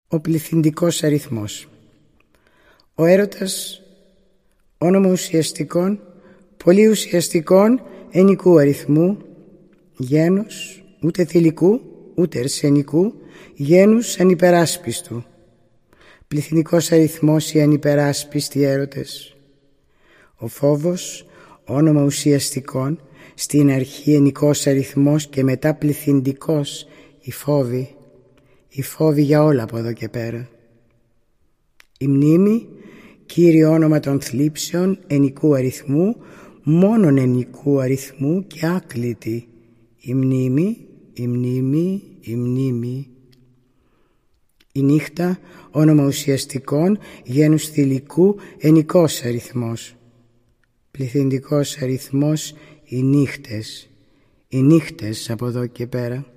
Ο πληθυντικός αριθμός. Ο έρωτας, όνομα ουσιαστικών, πολύ ουσιαστικών ενικού αριθμού, γένους ούτε θηλυκού ούτε αρσενικού, γένους ανυπεράσπιστου. Πληθυντικός αριθμός οι ανυπεράσπιστοι έρωτες. Ο φόβος, όνομα ουσιαστικών, στην αρχή ενικός αριθμός και μετά πληθυντικός οι φόβοι για όλα από εδώ και πέρα. Η μνήμη, κύριο όνομα των θλίψεων ενικού αριθμού, μόνον ενικού αριθμού και άκλητη. Η μνήμη. Η νύχτα, όνομα ουσιαστικών, γένους θηλυκού, ενικός αριθμός. Πληθυντικός αριθμός οι νύχτες από εδώ και πέρα.